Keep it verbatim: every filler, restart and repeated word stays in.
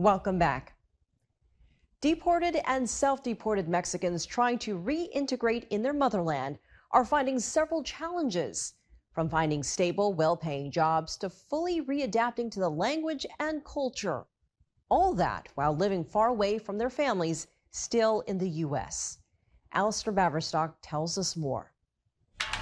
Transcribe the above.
Welcome back. Deported and self-deported Mexicans trying to reintegrate in their motherland are finding several challenges, from finding stable, well-paying jobs to fully readapting to the language and culture. All that while living far away from their families, still in the U S Alistair Baverstock tells us more.